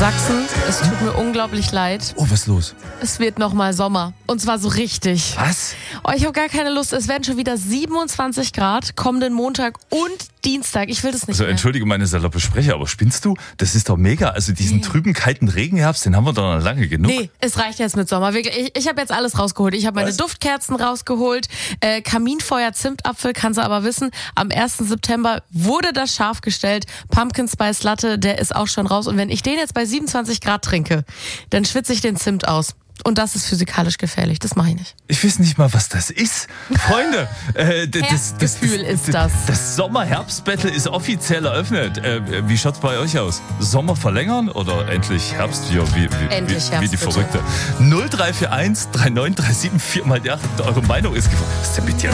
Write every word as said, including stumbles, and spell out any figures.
Sachsen, es tut mir unglaublich leid. Oh, was ist los? Es wird nochmal Sommer. Und zwar so richtig. Was? Oh, ich habe gar keine Lust. Es werden schon wieder siebenundzwanzig Grad kommenden Montag und Dienstag. Ich will das nicht Also mehr. entschuldige meine saloppe Sprecher, aber spinnst du? Das ist doch mega. Also diesen Nee. trüben, kalten Regenherbst, den haben wir doch noch lange genug. Nee, es reicht jetzt mit Sommer. Wirklich. Ich, ich habe jetzt alles rausgeholt. Ich habe meine Was? Duftkerzen rausgeholt. Äh, Kaminfeuer, Zimtapfel, kannst du aber wissen. Am ersten September wurde das scharf gestellt. Pumpkin Spice Latte, der ist auch schon raus. Und wenn ich den jetzt bei siebenundzwanzig Grad trinke, dann schwitze ich den Zimt aus. Und das ist physikalisch gefährlich. Das mache ich nicht. Ich weiß nicht mal, was das ist. Freunde, äh, d- das, das, Herbstgefühl ist das. Das Sommer-Herbst-Battle ist offiziell eröffnet. Äh, wie schaut's bei euch aus? Sommer verlängern oder endlich Herbst? Ja, wie, wie, Endlich wie, wie Herbst, die bitte. Verrückte. null drei vier eins drei neun drei sieben vier mal die acht. Eure Meinung ist gefragt. Was ist denn mit dir